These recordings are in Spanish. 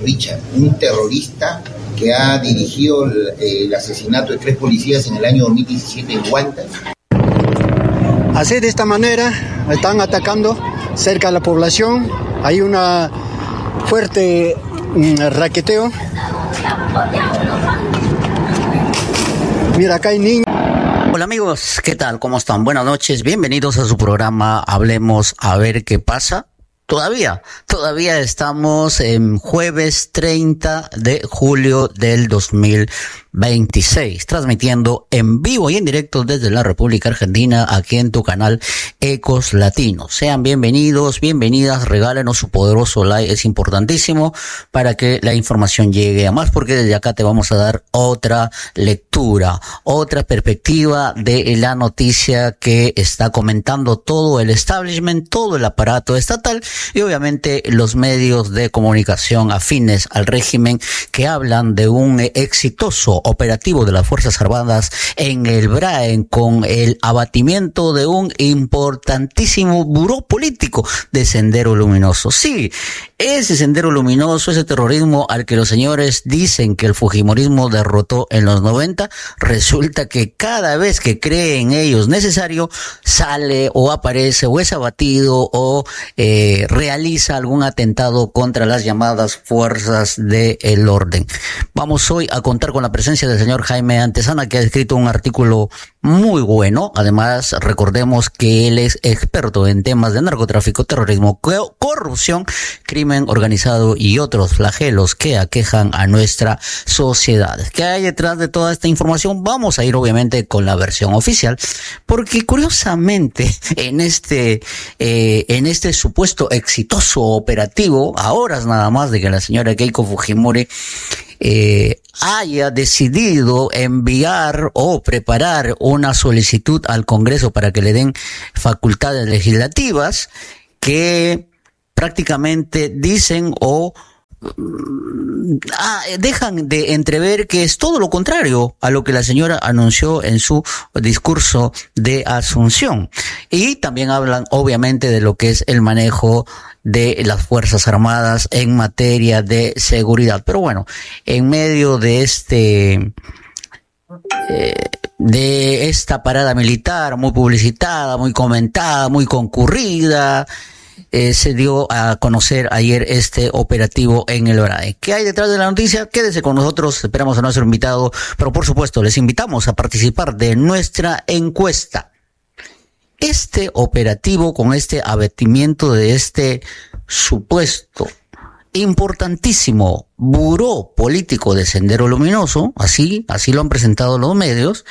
Richard, un terrorista que ha dirigido el asesinato de 3 policías en el año 2017 en Huanta. Así, de esta manera, están atacando cerca de la población. Hay una fuerte raqueteo. Mira, acá hay niños. Hola amigos, ¿qué tal? ¿Cómo están? Buenas noches, bienvenidos a su programa Hablemos a ver qué pasa. Todavía estamos en jueves 30 de julio del 2026, transmitiendo en vivo y en directo desde la República Argentina, aquí en tu canal Ecos Latinos. Sean bienvenidos, bienvenidas, regálenos su poderoso like, es importantísimo para que la información llegue a más, porque desde acá te vamos a dar otra lectura, otra perspectiva de la noticia que está comentando todo el establishment, todo el aparato estatal, y obviamente los medios de comunicación afines al régimen que hablan de un exitoso operativo de las Fuerzas Armadas en el Braen con el abatimiento de un importantísimo buró político de Sendero Luminoso. Sí, ese Sendero Luminoso, ese terrorismo al que los señores dicen que el fujimorismo derrotó en los 90, resulta que cada vez que creen ellos necesario, sale o aparece o es abatido o realiza algún atentado contra las llamadas fuerzas del orden. Vamos hoy a contar con la presencia del señor Jaime Antezana, que ha escrito un artículo muy bueno. Además, recordemos que él es experto en temas de narcotráfico, terrorismo, corrupción, crimen organizado y otros flagelos que aquejan a nuestra sociedad. ¿Qué hay detrás de toda esta información? Vamos a ir obviamente con la versión oficial, porque curiosamente en este supuesto exitoso operativo, a horas nada más de que la señora Keiko Fujimori haya decidido enviar o preparar una solicitud al Congreso para que le den facultades legislativas que prácticamente dicen o dejan de entrever que es todo lo contrario a lo que la señora anunció en su discurso de Asunción. Y también hablan obviamente de lo que es el manejo de las Fuerzas Armadas en materia de seguridad. Pero bueno, en medio de esta parada militar muy publicitada, muy comentada, muy concurrida, se dio a conocer ayer este operativo en el Brae. ¿Qué hay detrás de la noticia? Quédese con nosotros, esperamos a nuestro invitado, pero por supuesto les invitamos a participar de nuestra encuesta. Este operativo con este abatimiento de este supuesto importantísimo buró político de Sendero Luminoso, así lo han presentado los medios,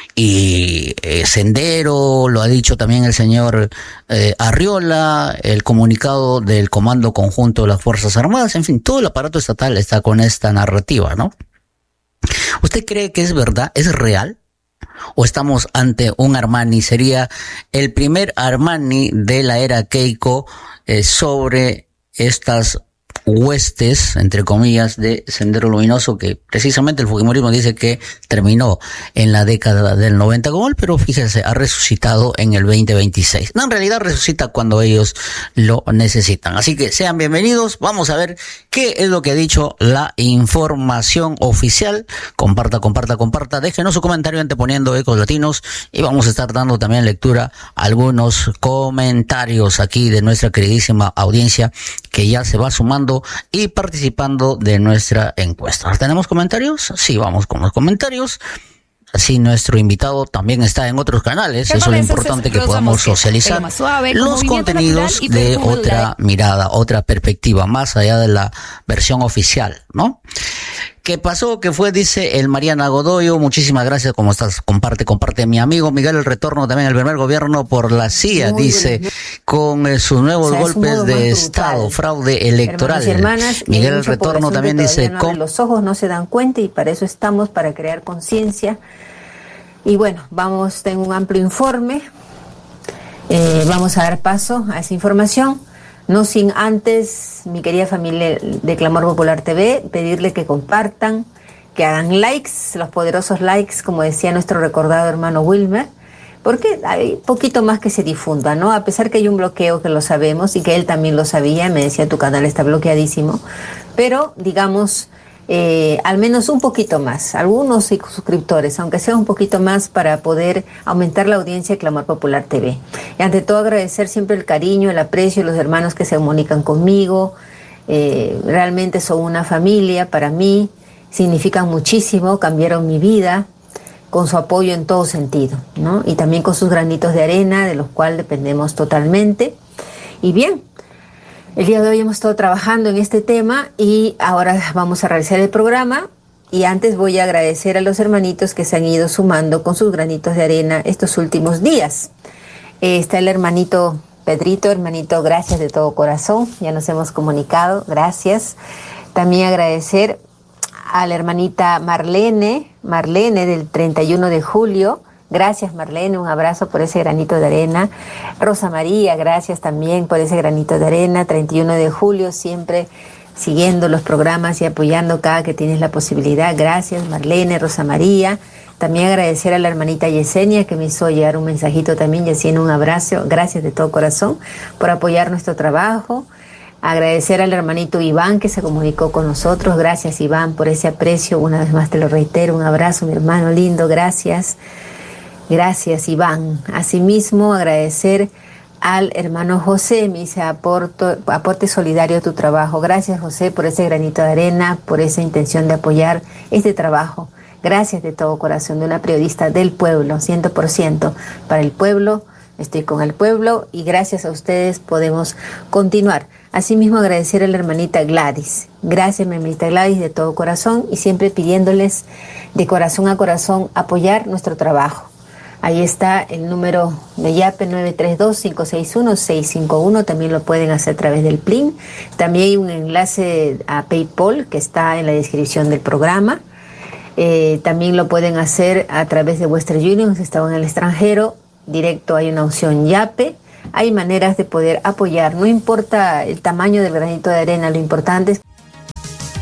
y Sendero, lo ha dicho también el señor Arriola, el comunicado del Comando Conjunto de las Fuerzas Armadas, en fin, todo el aparato estatal está con esta narrativa, ¿no? ¿Usted cree que es verdad, es real? ¿O estamos ante un Armani? Sería el primer Armani de la era Keiko sobre estas huestes, entre comillas, de Sendero Luminoso, que precisamente el fujimorismo dice que terminó en la década del 90 con él, pero fíjense, ha resucitado en el 2026. No, en realidad resucita cuando ellos lo necesitan. Así que sean bienvenidos, vamos a ver qué es lo que ha dicho la información oficial. Comparta, déjenos su comentario anteponiendo Ecos Latinos y vamos a estar dando también lectura a algunos comentarios aquí de nuestra queridísima audiencia que ya se va sumando y participando de nuestra encuesta. ¿Tenemos comentarios? Sí, vamos con los comentarios. Así nuestro invitado también está en otros canales. Eso es lo importante, que podamos socializar los contenidos de otra mirada, otra perspectiva, más allá de la versión oficial, ¿no? ¿Qué pasó? ¿Qué fue? Dice el Mariana Godoyo. Muchísimas gracias. ¿Cómo estás? Comparte. Mi amigo Miguel El Retorno, también el primer gobierno por la CIA, dice, con sus nuevos golpes de Estado, fraude electoral. Hermanas, Miguel El Retorno también dice, los ojos no se dan cuenta y para eso estamos, para crear conciencia. Y bueno, tengo un amplio informe. Vamos a dar paso a esa información. No sin antes, mi querida familia de Clamor Popular TV, pedirle que compartan, que hagan likes, los poderosos likes, como decía nuestro recordado hermano Wilmer, porque hay poquito más que se difunda, ¿no? A pesar que hay un bloqueo que lo sabemos y que él también lo sabía, me decía tu canal está bloqueadísimo, pero digamos, al menos un poquito más, algunos suscriptores, aunque sea un poquito más para poder aumentar la audiencia de Clamor Popular TV. Y ante todo agradecer siempre el cariño, el aprecio de los hermanos que se comunican conmigo, realmente son una familia para mí, significan muchísimo, cambiaron mi vida, con su apoyo en todo sentido, ¿no? Y también con sus granitos de arena, de los cuales dependemos totalmente. Y bien, el día de hoy hemos estado trabajando en este tema y ahora vamos a realizar el programa. Y antes voy a agradecer a los hermanitos que se han ido sumando con sus granitos de arena estos últimos días. Está el hermanito Pedrito, hermanito, gracias de todo corazón, ya nos hemos comunicado, gracias. También agradecer a la hermanita Marlene del 31 de julio. Gracias, Marlene, un abrazo por ese granito de arena. Rosa María, gracias también por ese granito de arena. 31 de julio, siempre siguiendo los programas y apoyando cada que tienes la posibilidad. Gracias, Marlene, Rosa María. También agradecer a la hermanita Yesenia, que me hizo llegar un mensajito también. Yesenia, un abrazo. Gracias de todo corazón por apoyar nuestro trabajo. Agradecer al hermanito Iván que se comunicó con nosotros. Gracias, Iván, por ese aprecio. Una vez más te lo reitero. Un abrazo, mi hermano lindo. Gracias. Gracias, Iván. Asimismo, agradecer al hermano José. Me dice aporte solidario a tu trabajo. Gracias, José, por ese granito de arena, por esa intención de apoyar este trabajo. Gracias de todo corazón, de una periodista del pueblo, 100% para el pueblo. Estoy con el pueblo y gracias a ustedes podemos continuar. Asimismo, agradecer a la hermanita Gladys. Gracias, mi hermanita Gladys, de todo corazón y siempre pidiéndoles de corazón a corazón apoyar nuestro trabajo. Ahí está el número de Yape 932-561-651. También lo pueden hacer a través del PLIN. También hay un enlace a PayPal que está en la descripción del programa. También lo pueden hacer a través de Western Union si están en el extranjero. Directo hay una opción Yape. Hay maneras de poder apoyar, no importa el tamaño del granito de arena, lo importante es